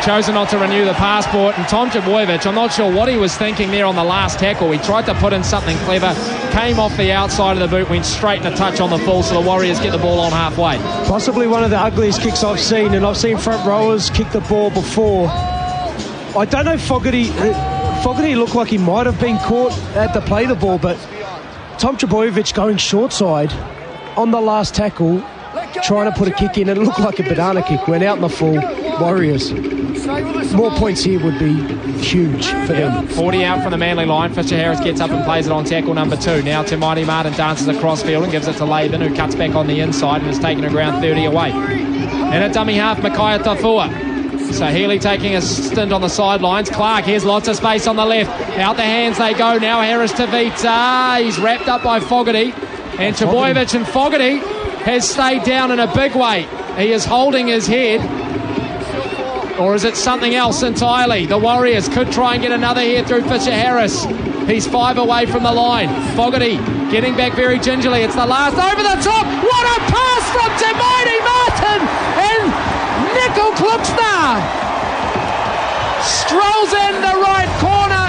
chosen not to renew the passport. And Tom Trbojevic, I'm not sure what he was thinking there on the last tackle. He tried to put in something clever, came off the outside of the boot, went straight in a touch on the full, so the Warriors get the ball on halfway. Possibly one of the ugliest kicks I've seen, and I've seen front rowers kick the ball before. I don't know, Fogarty looked like he might have been caught at the play the ball, but Tom Trbojevic going short side on the last tackle, trying to put a kick in, and it looked like a banana kick, went out in the full. Warriors, more points here would be huge for them. 40 out from the Manly line. Fisher Harris gets up and plays it on tackle number 2. Now Te Maire Martin dances across field and gives it to Laban, who cuts back on the inside and is taking a ground 30 away. And a dummy half, Micaiah Tafua. So Healy taking a stint on the sidelines. Clark, here's lots of space on the left. Out the hands they go. Now Harris to Vita. He's wrapped up by Fogarty. And Trbojevic, and Fogarty has stayed down in a big way. He is holding his head. Or is it something else entirely? The Warriors could try and get another here through Fisher Harris. He's 5 away from the line. Fogarty getting back very gingerly. It's the last over the top. What a pass from Te Maire Martin! And Nico Klupstar strolls in the right corner.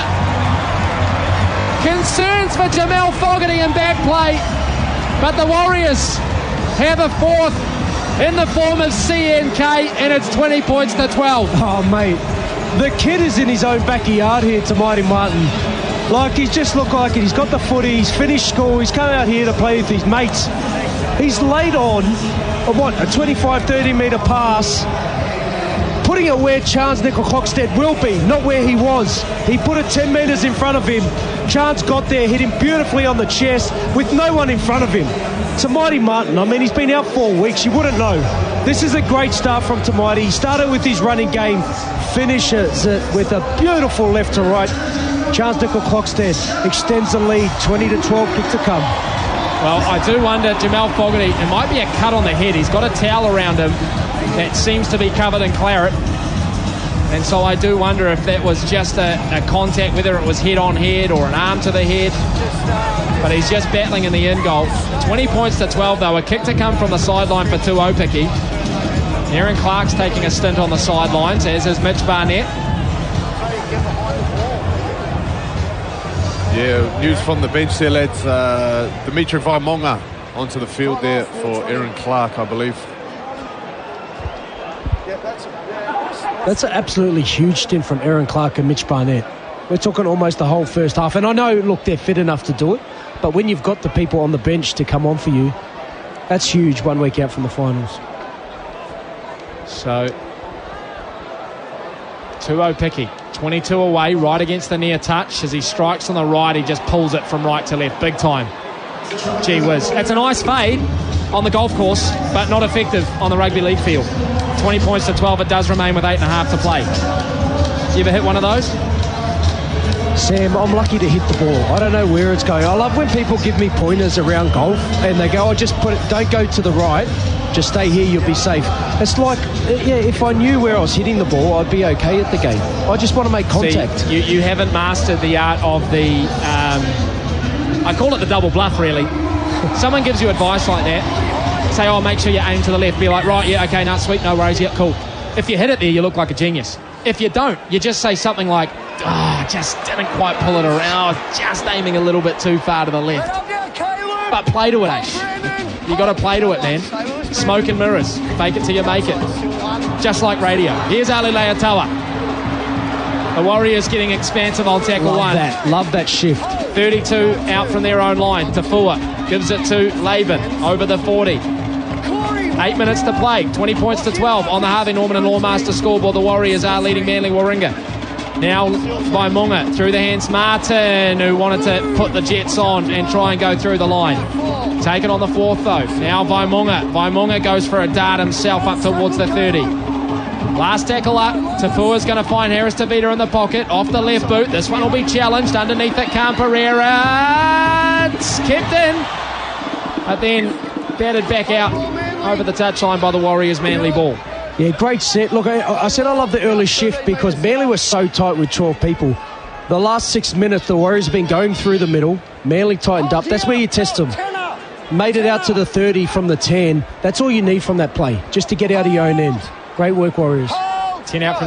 Concerns for Jamel Fogarty in back play. But the Warriors have a fourth in the form of CNK, and it's 20 points to 12. Oh, mate, the kid is in his own backyard here, Te Maire Martin. Like, he's just looked like it. He's got the footy, he's finished school, he's come out here to play with his mates. He's laid on, a 25-30 metre pass, putting it where Chance Nickel-Klokstad will be, not where he was. He put it 10 metres in front of him. Chance got there, hit him beautifully on the chest with no one in front of him. Te Maire Martin, I mean, he's been out 4 weeks. You wouldn't know. This is a great start from Te Maire. He started with his running game, finishes it with a beautiful left to right. Chance Nickel-Klokstad extends the lead, 20 to 12, kick to come. Well, I do wonder, Jamel Fogarty, it might be a cut on the head. He's got a towel around him that seems to be covered in claret. And so I do wonder if that was just a contact, whether it was head on head or an arm to the head. But he's just battling in the end goal. 20 points to 12, though. A kick to come from the sideline for Tuopiki. Aaron Clark's taking a stint on the sidelines, as is Mitch Barnett. Yeah, news from the bench there, lads. Dimitri Vaimonga onto the field there for Aaron Clark, I believe. That's an absolutely huge stint from Aaron Clark and Mitch Barnett. We're talking almost the whole first half. And I know, look, they're fit enough to do it. But when you've got the people on the bench to come on for you, that's huge 1 week out from the finals. So, Tuopiki, 22 away, right against the near touch. As he strikes on the right, he just pulls it from right to left, big time. Gee whiz. That's a nice fade on the golf course, but not effective on the rugby league field. 20 points to 12, it does remain with 8.5 to play. You ever hit one of those? Sam, I'm lucky to hit the ball. I don't know where it's going. I love when people give me pointers around golf and they go, just put it, don't go to the right, just stay here, you'll be safe. It's like, yeah, if I knew where I was hitting the ball, I'd be okay at the game. I just want to make contact. See, you haven't mastered the art of the, I call it the double bluff, really. Someone gives you advice like that, say, oh, make sure you aim to the left. Be like, right, yeah, okay, no, sweet, no worries, yeah, cool. If you hit it there, you look like a genius. If you don't, you just say something like, just didn't quite pull it around, just aiming a little bit too far to the left. But play to it, Ash. You got to play to it, man. Smoke and mirrors. Fake it till you make it. Just like radio. Here's Ali Leatawa. The Warriors getting expansive on tackle one. Love that shift. 32 out from their own line. Tafua gives it to Laban over the 40. 8 minutes to play. 20 points to 12 on the Harvey Norman and Lawmaster scoreboard. The Warriors are leading Manly Warringah. Now Vaimonga through the hands. Martin, who wanted to put the Jets on and try and go through the line. Taken on the fourth, though. Now Vaimonga. Vaimonga goes for a dart himself up towards the 30. Last tackle up. Tafua's going to find Harris Tavita in the pocket. Off the left boot. This one will be challenged. Underneath it, Cam Pereira. It's kept in. But then batted back out over the touchline by the Warriors. Manly ball. Yeah, great set. Look, I said I love the early shift because Manly was so tight with 12 people. The last 6 minutes, the Warriors have been going through the middle. Manly tightened up. That's where you test them. Made it out to the 30 from the 10. That's all you need from that play, just to get out of your own end. Great work, Warriors. 10 out from